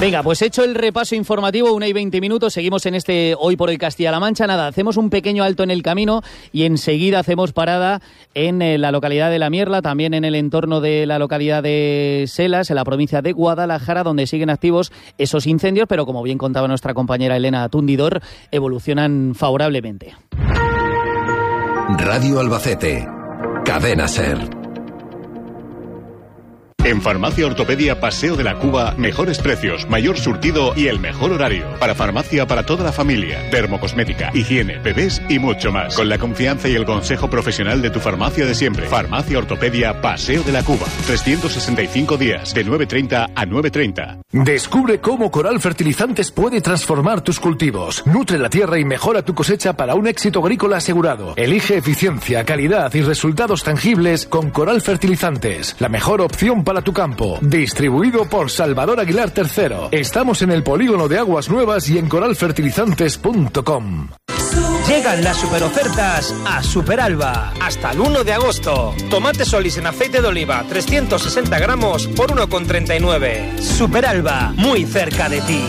Venga, pues hecho el repaso informativo, 1:20, seguimos en este Hoy por Hoy Castilla-La Mancha. Nada, hacemos un pequeño alto en el camino y enseguida hacemos parada en la localidad de La Mierla, también en el entorno de la localidad de Selas, en la provincia de Guadalajara, donde siguen activos esos incendios, pero como bien contaba nuestra compañera Elena Tundidor, evolucionan favorablemente. Radio Albacete, Cadena SER. En Farmacia Ortopedia Paseo de la Cuba, mejores precios, mayor surtido y el mejor horario. Para farmacia para toda la familia, dermocosmética, higiene, bebés y mucho más. Con la confianza y el consejo profesional de tu farmacia de siempre. Farmacia Ortopedia Paseo de la Cuba. 365 días, de 9:30 a 9:30. Descubre cómo Coral Fertilizantes puede transformar tus cultivos. Nutre la tierra y mejora tu cosecha para un éxito agrícola asegurado. Elige eficiencia, calidad y resultados tangibles con Coral Fertilizantes. La mejor opción para tu campo. Distribuido por Salvador Aguilar III. Estamos en el polígono de Aguas Nuevas y en coralfertilizantes.com. Llegan las superofertas a Superalba. Hasta el 1 de agosto. Tomate Solís en aceite de oliva, 360 gramos por 1,39. Superalba, muy cerca de ti.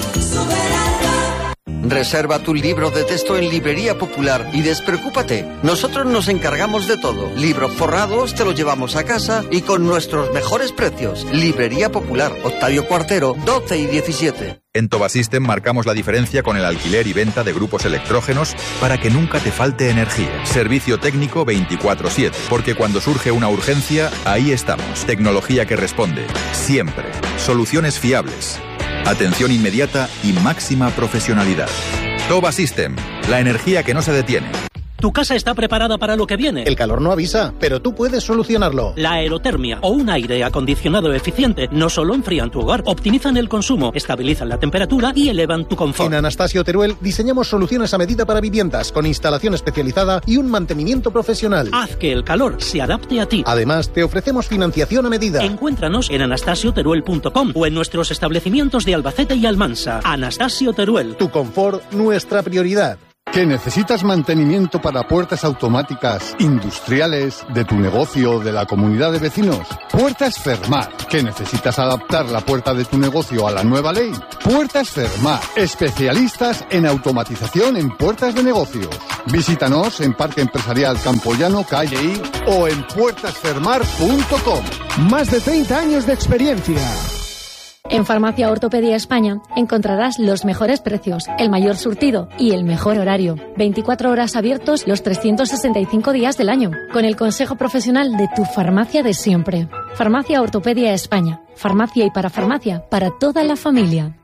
Reserva tu libro de texto en Librería Popular y despreocúpate. Nosotros nos encargamos de todo. Libros forrados te los llevamos a casa y con nuestros mejores precios. Librería Popular, Octavio Cuartero, 12 y 17. En Tobasystem marcamos la diferencia con el alquiler y venta de grupos electrógenos para que nunca te falte energía. Servicio técnico 24/7, porque cuando surge una urgencia, ahí estamos. Tecnología que responde, siempre. Soluciones fiables. Atención inmediata y máxima profesionalidad. Tobasystem, la energía que no se detiene. Tu casa está preparada para lo que viene. El calor no avisa, pero tú puedes solucionarlo. La aerotermia o un aire acondicionado eficiente no solo enfrían tu hogar, optimizan el consumo, estabilizan la temperatura y elevan tu confort. En Anastasio Teruel diseñamos soluciones a medida para viviendas, con instalación especializada y un mantenimiento profesional. Haz que el calor se adapte a ti. Además, te ofrecemos financiación a medida. Encuéntranos en anastasioteruel.com o en nuestros establecimientos de Albacete y Almansa. Anastasio Teruel. Tu confort, nuestra prioridad. ¿Que necesitas mantenimiento para puertas automáticas industriales de tu negocio o de la comunidad de vecinos? Puertas Fermat. ¿Que necesitas adaptar la puerta de tu negocio a la nueva ley? Puertas Fermat. Especialistas en automatización en puertas de negocios. Visítanos en Parque Empresarial Campoyano, Calle I o en puertasfermar.com. Más de 30 años de experiencia. En Farmacia Ortopedia España encontrarás los mejores precios, el mayor surtido y el mejor horario. 24 horas abiertos los 365 días del año, con el consejo profesional de tu farmacia de siempre. Farmacia Ortopedia España. Farmacia y parafarmacia para toda la familia.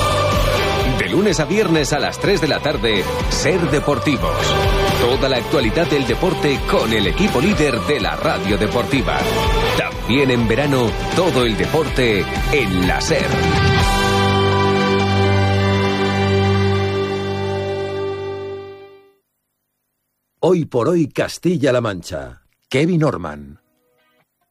De lunes a viernes a las 3 de la tarde, Ser Deportivos. Toda la actualidad del deporte con el equipo líder de la radio deportiva. También en verano, todo el deporte en la SER. Hoy por hoy Castilla-La Mancha. Kevin Orman.